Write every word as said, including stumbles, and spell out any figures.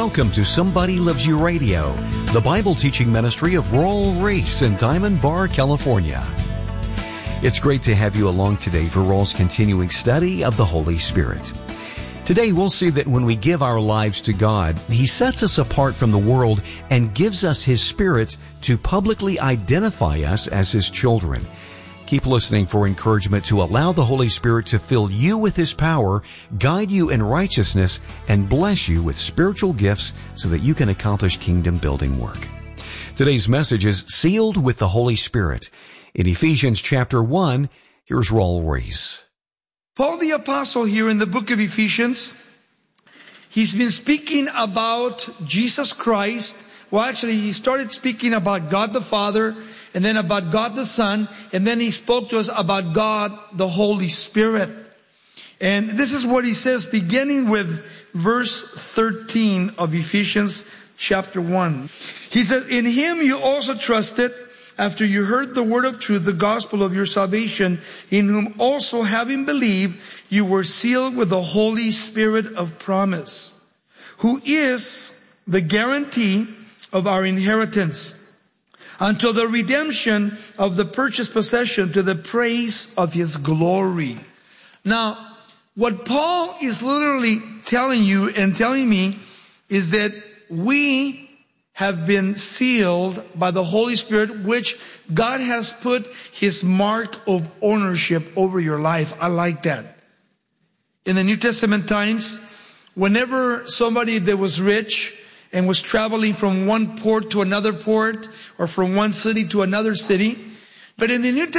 Welcome to Somebody Loves You Radio, the Bible teaching ministry of Royal Reese in Diamond Bar, California. It's great to have you along today for Royal's continuing study of the Holy Spirit. Today we'll see that when we give our lives to God, He sets us apart from the world and gives us His Spirit to publicly identify us as His children. Keep listening for encouragement to allow the Holy Spirit to fill you with His power, guide you in righteousness, and bless you with spiritual gifts so that you can accomplish kingdom-building work. Today's message is Sealed with the Holy Spirit. In Ephesians chapter one, here's Royal Reese. Paul the Apostle here in the book of Ephesians, he's been speaking about Jesus Christ. Well, actually, he started speaking about God the Father, and then about God the Son, and then he spoke to us about God the Holy Spirit. And this is what he says, beginning with verse thirteen of Ephesians chapter one. He says, "In Him you also trusted, after you heard the word of truth, the gospel of your salvation, in whom also having believed, you were sealed with the Holy Spirit of promise, who is the guarantee of our inheritance, until the redemption of the purchased possession, to the praise of His glory." Now, what Paul is literally telling you and telling me is that we have been sealed by the Holy Spirit, which God has put His mark of ownership over your life. I like that. In the New Testament times, whenever somebody that was rich and was traveling from one port to another port, or from one city to another city, but in the New Testament,